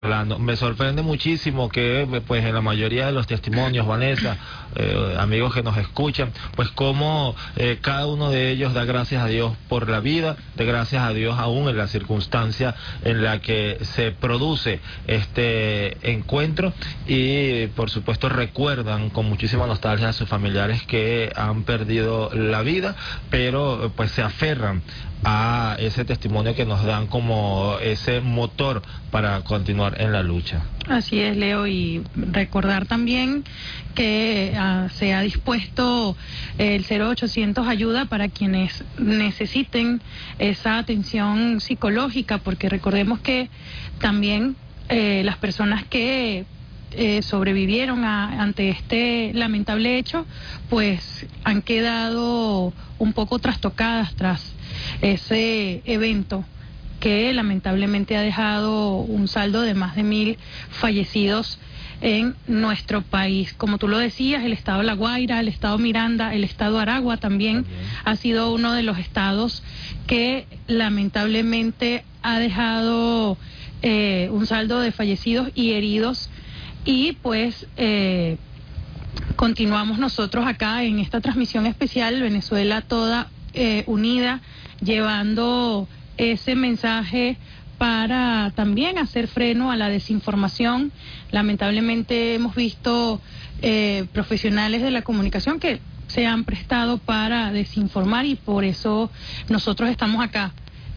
Me sorprende muchísimo que pues en la mayoría de los testimonios, Vanessa, amigos que nos escuchan, pues como cada uno de ellos da gracias a Dios por la vida, da gracias a Dios aún en la circunstancia en la que se produce este encuentro y por supuesto recuerdan con muchísima nostalgia a sus familiares que han perdido la vida, pero pues se aferran a ese testimonio que nos dan como ese motor para continuar en la lucha. Así es, Leo, y recordar también que se ha dispuesto el 0800 ayuda para quienes necesiten esa atención psicológica, porque recordemos que también las personas que sobrevivieron ante este lamentable hecho, pues han quedado un poco trastocadas tras ese evento que lamentablemente ha dejado un saldo de más de 1000 fallecidos en nuestro país. Como tú lo decías, el estado La Guaira, el estado Miranda, el estado Aragua también ha sido uno de los estados que lamentablemente ha dejado un saldo de fallecidos y heridos, y pues continuamos nosotros acá en esta transmisión especial, Venezuela toda unida, llevando ese mensaje para también hacer freno a la desinformación. Lamentablemente hemos visto profesionales de la comunicación que se han prestado para desinformar, y por eso nosotros estamos acá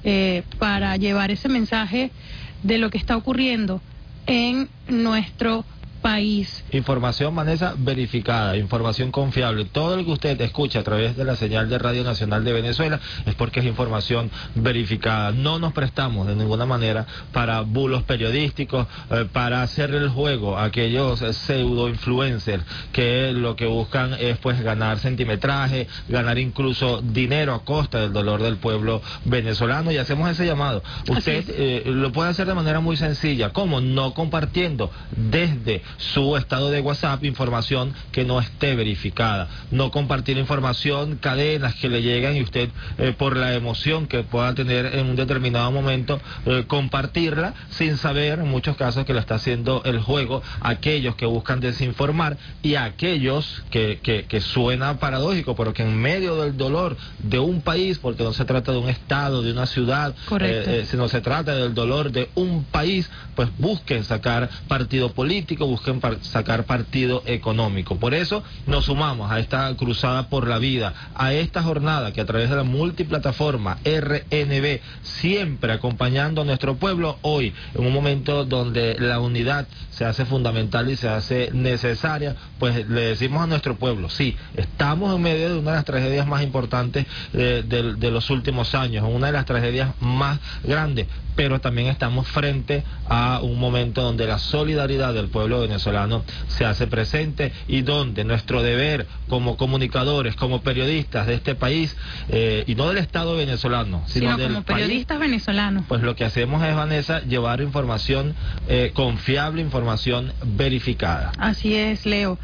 para llevar ese mensaje de lo que está ocurriendo en nuestro país. Información, Vanessa, verificada, información confiable. Todo lo que usted escucha a través de la señal de Radio Nacional de Venezuela es porque es información verificada. No nos prestamos de ninguna manera para bulos periodísticos, para hacer el juego a aquellos pseudo influencers que lo que buscan es pues ganar centimetraje, ganar incluso dinero a costa del dolor del pueblo venezolano, y hacemos ese llamado. Usted lo puede hacer de manera muy sencilla. ¿Cómo? No compartiendo desde su estado de WhatsApp información que no esté verificada, no compartir información, cadenas que le llegan y usted por la emoción que pueda tener en un determinado momento compartirla sin saber en muchos casos que lo está haciendo el juego a aquellos que buscan desinformar y a aquellos que suena paradójico, pero que en medio del dolor de un país, porque no se trata de un estado, de una ciudad, sino se trata del dolor de un país, pues busquen sacar partido político, busquen sacar partido económico. Por eso nos sumamos a esta cruzada por la vida, a esta jornada que a través de la multiplataforma RNB, siempre acompañando a nuestro pueblo, hoy en un momento donde la unidad se hace fundamental y se hace necesaria, pues le decimos a nuestro pueblo, sí, estamos en medio de una de las tragedias más importantes de los últimos años, una de las tragedias más grandes, pero también estamos frente a un momento donde la solidaridad del pueblo venezolano se hace presente y donde nuestro deber como comunicadores, como periodistas de este país, y no del Estado venezolano, sino del como periodistas país, venezolanos, pues lo que hacemos es, Vanessa, llevar información confiable, información verificada. Así es, Leo.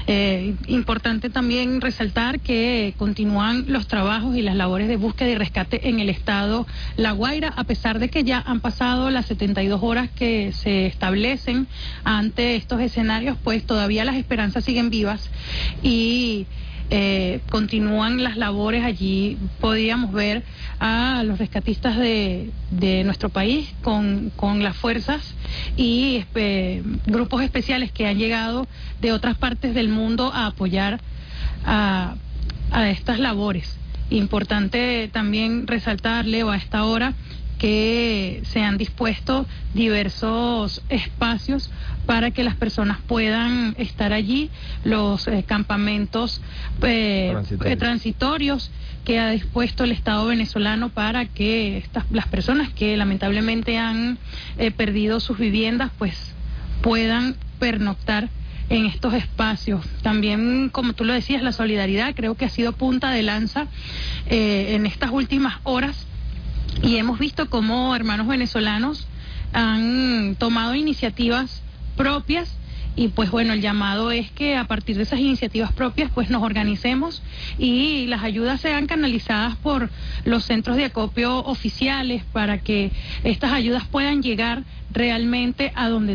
Importante también resaltar que continúan los trabajos y las labores de búsqueda y rescate en el estado La Guaira, a pesar de que ya han pasado las 72 horas que se establecen ante estos escenarios, pues todavía las esperanzas siguen vivas y continúan las labores. Allí podíamos ver a los rescatistas de nuestro país con las fuerzas y grupos especiales que han llegado de otras partes del mundo a apoyar a estas labores. Importante también resaltar, Leo, a esta hora que se han dispuesto diversos espacios para que las personas puedan estar allí, los campamentos transitorios que ha dispuesto el Estado venezolano para que las personas que lamentablemente han perdido sus viviendas pues puedan pernoctar en estos espacios. También, como tú lo decías, la solidaridad creo que ha sido punta de lanza en estas últimas horas, y hemos visto cómo hermanos venezolanos han tomado iniciativas propias, y pues bueno, el llamado es que a partir de esas iniciativas propias pues nos organicemos y las ayudas sean canalizadas por los centros de acopio oficiales para que estas ayudas puedan llegar realmente a donde